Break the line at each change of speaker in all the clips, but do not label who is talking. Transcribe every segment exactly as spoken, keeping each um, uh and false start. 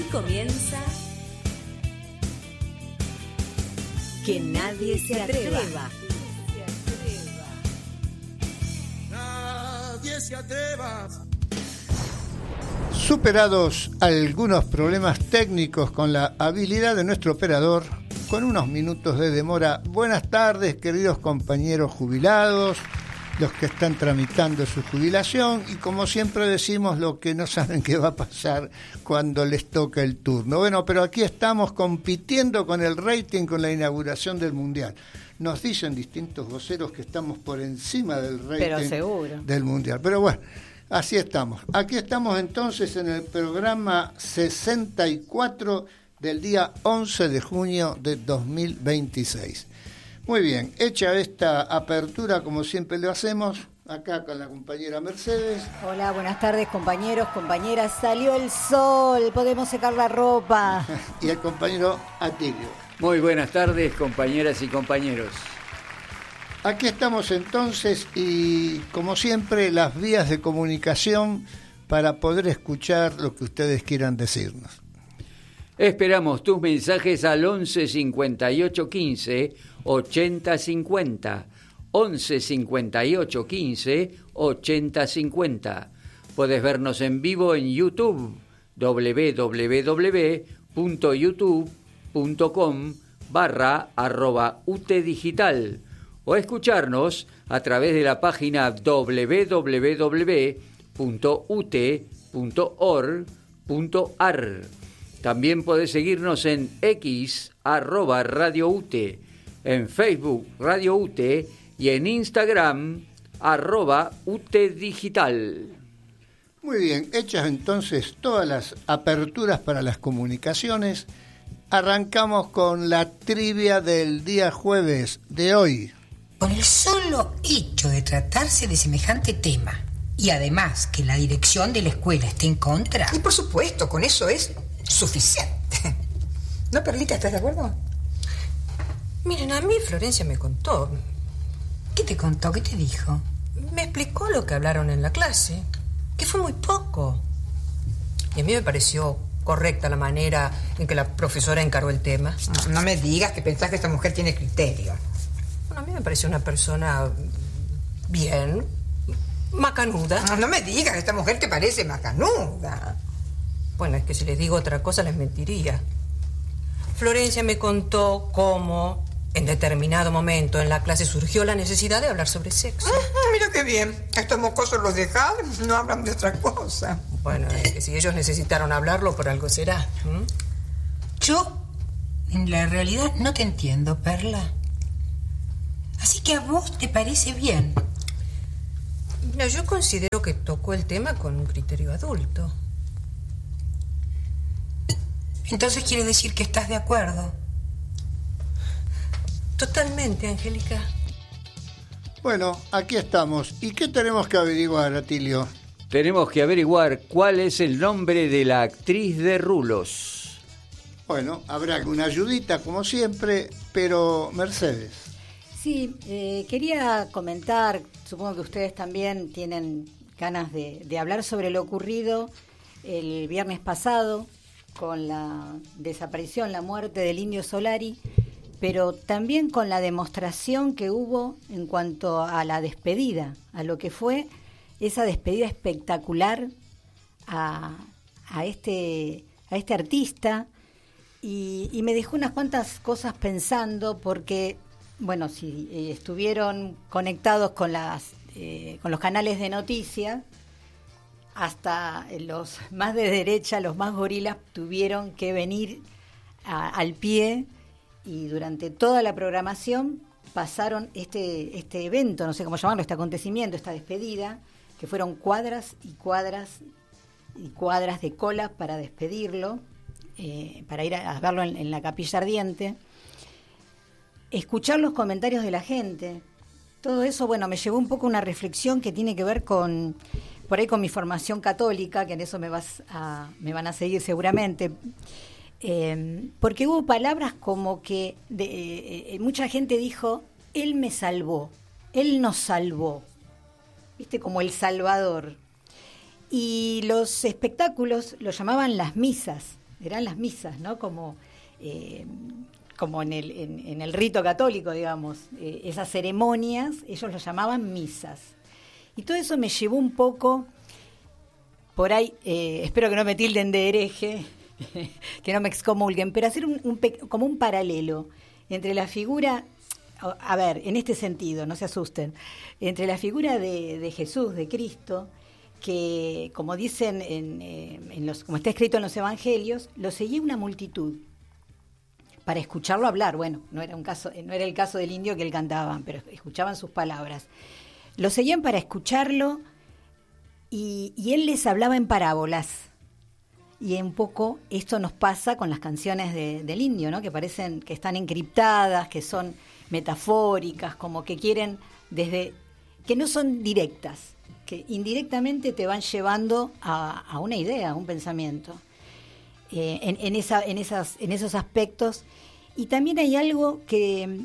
comienza Que Nadie Se Atreva.
Nadie se atreva.
Superados algunos problemas técnicos con la habilidad de nuestro operador, con unos minutos de demora, buenas tardes, queridos compañeros jubilados, los que están tramitando su jubilación y, como siempre decimos, los que no saben qué va a pasar cuando les toca el turno. Bueno, pero aquí estamos compitiendo con el rating, con la inauguración del Mundial. Nos dicen distintos voceros que estamos por encima del rating
pero seguro.
del Mundial. Pero bueno, así estamos. Aquí estamos entonces en el programa sesenta y cuatro del día once de junio de dos mil veintiséis. Muy bien, hecha esta apertura, como siempre lo hacemos, acá con la compañera Mercedes.
Hola, buenas tardes, compañeros, compañeras. Salió el sol, podemos secar la ropa.
Y el compañero Atilio.
Muy buenas tardes, compañeras y compañeros.
Aquí estamos entonces y, como siempre, las vías de comunicación para poder escuchar lo que ustedes quieran decirnos.
Esperamos tus mensajes al once cincuenta y ocho quince ochenta cincuenta, once cincuenta y ocho quince ochenta cincuenta. Podés vernos en vivo en YouTube, doble u doble u doble u punto youtube punto com barra arroba ut digital, o escucharnos a través de la página doble u doble u doble u punto u t punto org punto a r. También podés seguirnos en X, arroba Radio U T E, en Facebook Radio U T E y en Instagram, arroba U T E Digital.
Muy bien, hechas entonces todas las aperturas para las comunicaciones, arrancamos con la trivia del día jueves de hoy.
Con el solo hecho de tratarse de semejante tema, y además que la dirección de la escuela esté en contra...
Y por supuesto, con eso es suficiente. ¿No, Perlita, estás de acuerdo?
Miren, a mí Florencia me contó.
¿Qué te contó? ¿Qué te dijo?
Me explicó lo que hablaron en la clase, que fue muy poco. Y a mí me pareció correcta la manera en que la profesora encaró el tema.
No, no me digas que pensás que esta mujer tiene criterio.
Bueno, a mí me pareció una persona bien, macanuda.
No, no me digas que esta mujer te parece macanuda.
Bueno, es que si les digo otra cosa les mentiría. Florencia me contó cómo en determinado momento en la clase surgió la necesidad de hablar sobre sexo.
Uh-huh, mira qué bien. Estos mocosos los dejaron, no hablan de otra cosa.
Bueno, es que si ellos necesitaron hablarlo, por algo será. ¿Mm?
Yo, en la realidad, no te entiendo, Perla. Así que a vos te parece bien.
Mira, yo considero que tocó el tema con un criterio adulto.
Entonces quiere decir que estás de acuerdo.
Totalmente, Angélica.
Bueno, aquí estamos. ¿Y qué tenemos que averiguar, Atilio?
Tenemos que averiguar cuál es el nombre de la actriz de Rulos.
Bueno, habrá alguna ayudita, como siempre, pero Mercedes.
Sí, eh, quería comentar, supongo que ustedes también tienen ganas de, de hablar sobre lo ocurrido el viernes pasado, con la desaparición, la muerte del Indio Solari, pero también con la demostración que hubo en cuanto a la despedida, a lo que fue esa despedida espectacular a, a, este, a este artista, y, y me dejó unas cuantas cosas pensando, porque, bueno, si eh, estuvieron conectados con, las, eh, con los canales de noticias, hasta los más de derecha, los más gorilas, tuvieron que venir a, al pie, y durante toda la programación pasaron este, este evento, no sé cómo llamarlo, este acontecimiento, esta despedida, que fueron cuadras y cuadras y cuadras de cola para despedirlo, eh, para ir a, a verlo en, en la Capilla Ardiente. Escuchar los comentarios de la gente, todo eso, bueno, me llevó un poco a una reflexión que tiene que ver con... por ahí con mi formación católica, que en eso me vas a, me van a seguir seguramente, eh, porque hubo palabras como que de, eh, mucha gente dijo, él me salvó, él nos salvó, viste, como el Salvador. Y los espectáculos lo llamaban las misas, eran las misas, ¿no? Como, eh, como en, el, en, en el rito católico, digamos, eh, esas ceremonias, ellos lo llamaban misas. Y todo eso me llevó un poco, por ahí, eh, espero que no me tilden de hereje, que no me excomulguen, pero hacer un, un, como un paralelo entre la figura, a ver, en este sentido, no se asusten, entre la figura de, de Jesús, de Cristo, que, como dicen, en, en los, como está escrito en los evangelios, lo seguía una multitud para escucharlo hablar. Bueno, no era un caso, no era el caso del indio que él cantaba, pero escuchaban sus palabras. Lo seguían para escucharlo y, y él les hablaba en parábolas. Y un poco esto nos pasa con las canciones de, del indio, ¿no? Que parecen que están encriptadas, que son metafóricas, como que quieren desde, que no son directas, que indirectamente te van llevando a, a una idea, a un pensamiento, eh, en, en, esa, en, esas, en esos aspectos. Y también hay algo que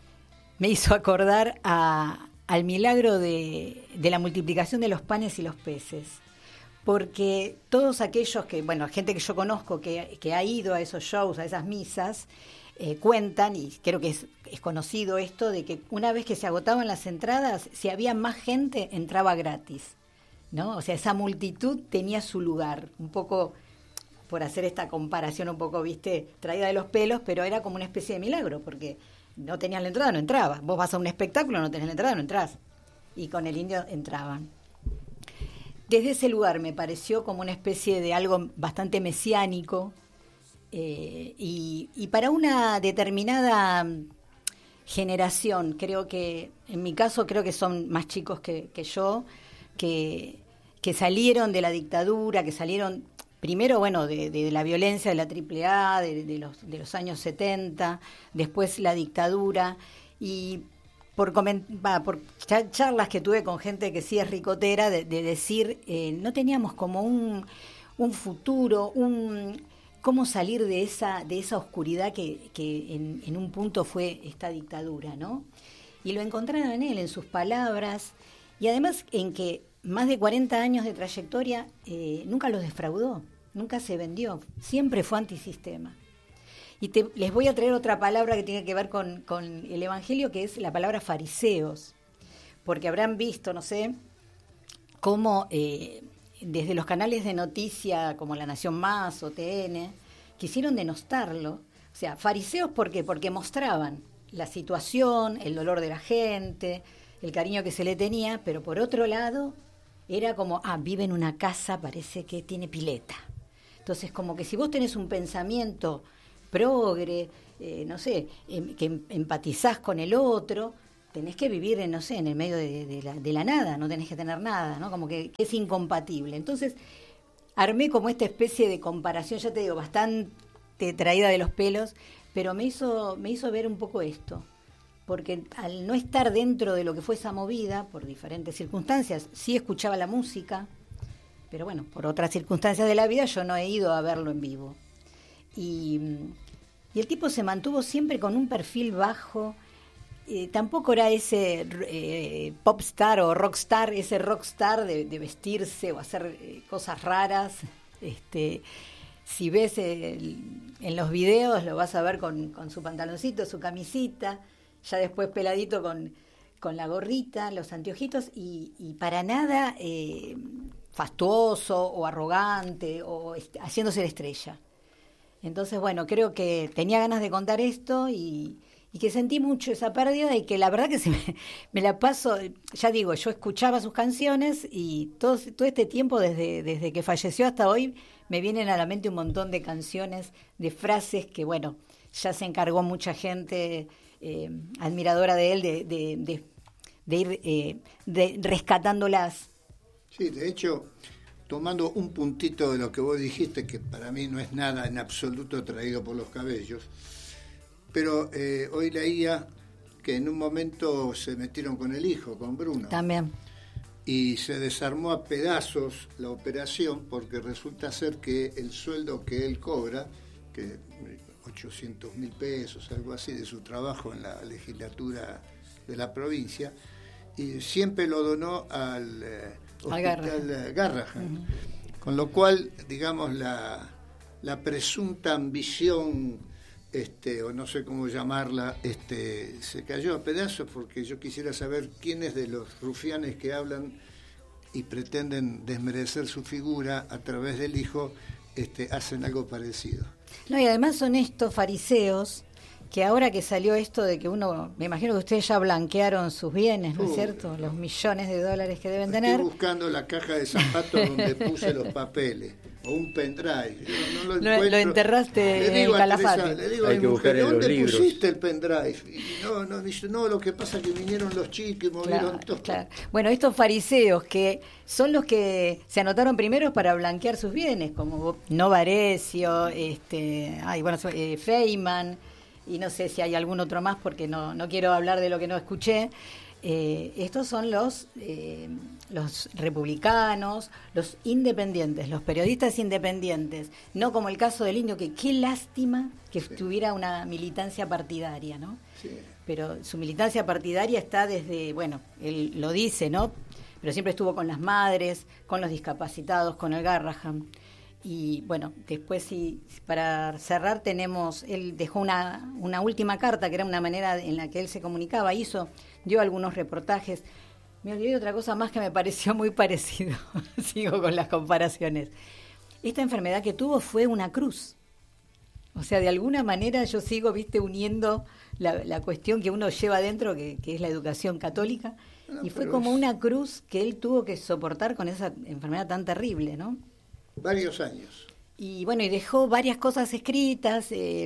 me hizo acordar a, al milagro de, de la multiplicación de los panes y los peces. Porque todos aquellos que, bueno, gente que yo conozco que, que ha ido a esos shows, a esas misas, eh, cuentan, y creo que es, es conocido esto, de que una vez que se agotaban las entradas, si había más gente, entraba gratis, ¿no? O sea, esa multitud tenía su lugar, un poco, por hacer esta comparación un poco, viste, traída de los pelos, pero era como una especie de milagro, porque no tenías la entrada, no entrabas. Vos vas a un espectáculo, no tenés la entrada, no entrás. Y con el indio entraban. Desde ese lugar me pareció como una especie de algo bastante mesiánico, eh, y, y para una determinada generación, creo que, en mi caso, creo que son más chicos que, que yo, que, que salieron de la dictadura, que salieron primero, bueno, de, de la violencia de la triple A, de, de, los, de los años setenta, después la dictadura, y por, coment- bah, por charlas que tuve con gente que sí es ricotera, de, de decir, eh, no teníamos como un, un futuro, un cómo salir de esa, de esa oscuridad que, que en, en un punto fue esta dictadura, ¿no? Y lo encontraron en él, en sus palabras, y además en que más de cuarenta años de trayectoria eh, nunca los defraudó, nunca se vendió, siempre fue antisistema. Y te, les voy a traer otra palabra que tiene que ver con, con el Evangelio, que es la palabra fariseos, porque habrán visto, no sé, cómo eh, desde los canales de noticia como La Nación Más o T N quisieron denostarlo. O sea, fariseos, ¿por qué? Porque mostraban la situación, el dolor de la gente, el cariño que se le tenía, pero por otro lado era como, ah, vive en una casa, parece que tiene pileta. Entonces, como que si vos tenés un pensamiento progre, eh, no sé, em, que em, empatizás con el otro, tenés que vivir, en, no sé, en el medio de, de, la, de la nada, no tenés que tener nada, ¿no? Como que, que es incompatible. Entonces, armé como esta especie de comparación, ya te digo, bastante traída de los pelos, pero me hizo, me hizo ver un poco esto. Porque al no estar dentro de lo que fue esa movida, por diferentes circunstancias, sí escuchaba la música, pero bueno, por otras circunstancias de la vida yo no he ido a verlo en vivo. Y, y el tipo se mantuvo siempre con un perfil bajo, eh, tampoco era ese eh, popstar o rockstar, ese rockstar de, de vestirse o hacer eh, cosas raras. Este, si ves el, en los videos lo vas a ver con, con su pantaloncito, su camisita, ya después peladito con, con la gorrita, los anteojitos, y, y para nada eh, fastuoso o arrogante o est- haciéndose la estrella. Entonces, bueno, creo que tenía ganas de contar esto y, y que sentí mucho esa pérdida y que la verdad que se me, me la paso, ya digo, yo escuchaba sus canciones y todo, todo este tiempo, desde, desde que falleció hasta hoy, me vienen a la mente un montón de canciones, de frases que, bueno, ya se encargó mucha gente eh, admiradora de él de, de, de, de ir eh, de, rescatándolas.
Sí, de hecho, tomando un puntito de lo que vos dijiste, que para mí no es nada en absoluto traído por los cabellos, pero eh, hoy leía que en un momento se metieron con el hijo, con Bruno.
También.
Y se desarmó a pedazos la operación porque resulta ser que el sueldo que él cobra, que ochocientos mil pesos, algo así, de su trabajo en la legislatura de la provincia, y siempre lo donó al eh, hospital Garrahan. Uh-huh. Con lo cual, digamos, la, la presunta ambición, este, o no sé cómo llamarla, este, se cayó a pedazos, porque yo quisiera saber quiénes de los rufianes que hablan y pretenden desmerecer su figura a través del hijo este, hacen algo parecido.
No, y además son estos fariseos que ahora que salió esto de que uno, me imagino que ustedes ya blanquearon sus bienes, ¿no es
Uh,
cierto? Los millones de dólares que deben
Estoy
tener.
buscando la caja de zapatos donde puse los papeles, o un pendrive. Yo no lo,
Lo-
encuentro.
lo enterraste
Le
en
digo
el
a Teresa,
Calafate.
le digo a
Hay
mi
que
mujer,
buscar en los
¿dónde
libros.
pusiste el pendrive? Y no, no, dice, no, lo que pasa es que vinieron los chicos y movieron
Claro,
todo.
claro. Bueno, estos fariseos que son los que se anotaron primero para blanquear sus bienes, como Novarecio, este, ay, bueno, eh, Feynman, y no sé si hay algún otro más porque no, no quiero hablar de lo que no escuché. Eh, estos son los, eh, los republicanos, los independientes, los periodistas independientes, no como el caso del Indio, que qué lástima que
Sí.
tuviera una militancia partidaria, ¿no?
Sí.
Pero su militancia partidaria está desde, bueno, él lo dice, ¿no? Pero siempre estuvo con las madres, con los discapacitados, con el Garrahan. Y bueno, después sí, para cerrar tenemos, él dejó una, una última carta que era una manera en la que él se comunicaba, hizo, dio algunos reportajes. Me olvidé de otra cosa más que me pareció muy parecido, sigo con las comparaciones. Esta enfermedad que tuvo fue una cruz. O sea, de alguna manera yo sigo, viste, uniendo la, la cuestión que uno lleva dentro, que, que es la educación católica,
No,
y fue
pero
como
es-
una cruz que él tuvo que soportar con esa enfermedad tan terrible, ¿no?
Varios años.
Y bueno, y dejó varias cosas escritas, eh,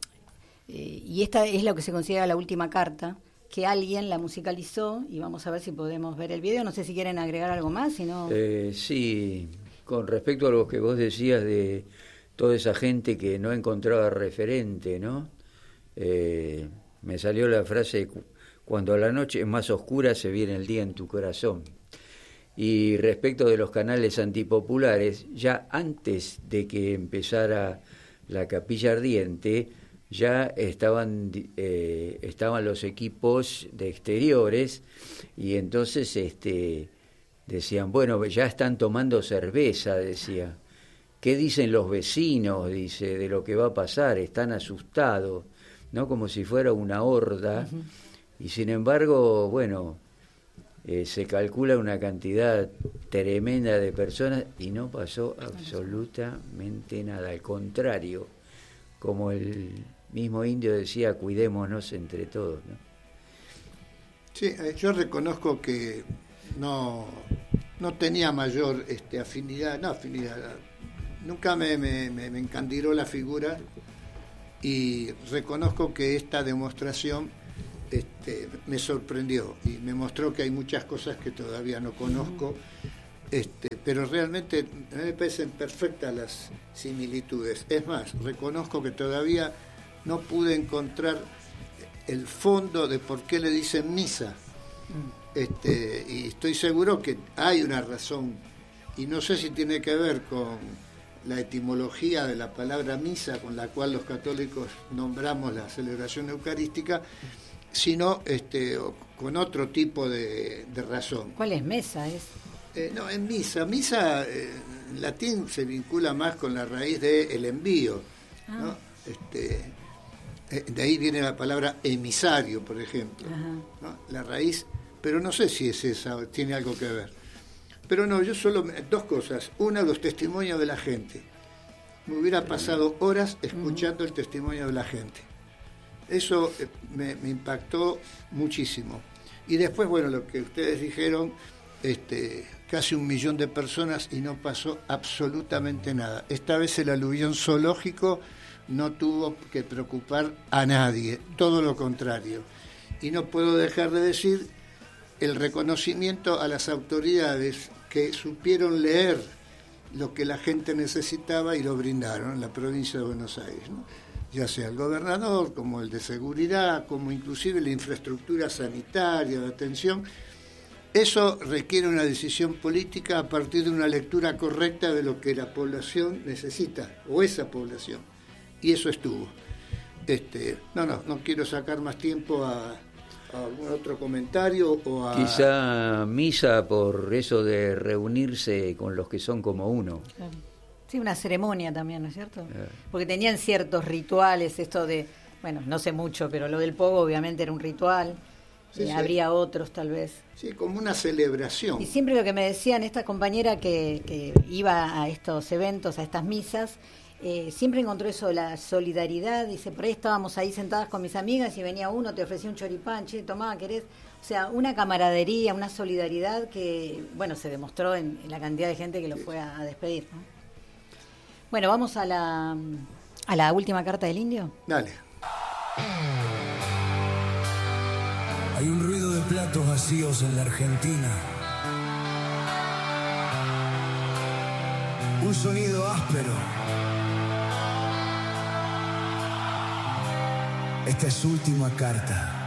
eh, y esta es lo que se considera la última carta, que alguien la musicalizó, y vamos a ver si podemos ver el video. No sé si quieren agregar algo más, si no...
Eh, sí, con respecto a lo que vos decías de toda esa gente que no encontraba referente, ¿no? Eh, me salió la frase, cu- cuando la noche es más oscura se viene el día en tu corazón. Y respecto de los canales antipopulares, ya antes de que empezara la Capilla Ardiente, ya estaban eh, estaban los equipos de exteriores, y entonces este decían, bueno, ya están tomando cerveza, decía. ¿Qué dicen los vecinos? Dice, de lo que va a pasar, están asustados, ¿no? Como si fuera una horda. Uh-huh. Y sin embargo, bueno, eh, se calcula una cantidad tremenda de personas y no pasó absolutamente nada. Al contrario, como el mismo Indio decía, cuidémonos entre todos, ¿no?
Sí, yo reconozco que no, no tenía mayor este, afinidad, no afinidad, nunca me, me, me, me encandiló la figura, y reconozco que esta demostración este, me sorprendió y me mostró que hay muchas cosas que todavía no conozco, este, pero realmente a mí me parecen perfectas las similitudes. Es más, reconozco que todavía no pude encontrar el fondo de por qué le dicen misa. Este, y estoy seguro que hay una razón, y no sé si tiene que ver con la etimología de la palabra misa, con la cual los católicos nombramos la celebración eucarística, sino este, con otro tipo de, de razón.
¿Cuál es mesa? Es?
Eh, no, en misa. Misa eh, en latín se vincula más con la raíz de el envío, ah. ¿no? Este, eh, de ahí viene la palabra emisario, por ejemplo, ¿no? La raíz, pero no sé si es esa, tiene algo que ver. Pero no, yo solo, dos cosas. Una, los testimonios de la gente. Me hubiera pasado horas escuchando el testimonio de la gente. Eso me, me impactó muchísimo. Y después, bueno, lo que ustedes dijeron, este, casi un millón de personas y no pasó absolutamente nada. Esta vez el aluvión zoológico no tuvo que preocupar a nadie, todo lo contrario. Y no puedo dejar de decir el reconocimiento a las autoridades que supieron leer lo que la gente necesitaba y lo brindaron en la provincia de Buenos Aires, ¿no? Ya sea el gobernador, como el de seguridad, como inclusive la infraestructura sanitaria, de atención. Eso requiere una decisión política a partir de una lectura correcta de lo que la población necesita, o esa población, y eso estuvo. Este, no, no, no quiero sacar más tiempo a, a algún otro comentario o a...
Quizá misa por eso de reunirse con los que son como uno.
Claro. Sí, una ceremonia también, ¿no es cierto?
Eh.
Porque tenían ciertos rituales, esto de, bueno, no sé mucho, pero lo del pogo obviamente era un ritual,
Sí,
eh,
sí.
habría otros tal vez.
Sí, como una celebración.
Y siempre lo que me decían, esta compañera que, que iba a estos eventos, a estas misas, eh, siempre encontró eso, la solidaridad. Dice, por ahí estábamos ahí sentadas con mis amigas y venía uno, te ofrecía un choripán, che, tomá, ¿querés? O sea, una camaradería, una solidaridad que, bueno, se demostró en, en la cantidad de gente que lo fue a, a despedir, ¿no? Bueno, vamos a la, a la última carta del indio.
Dale.
Hay un ruido de platos vacíos en la Argentina. Un sonido áspero. Esta es su última carta.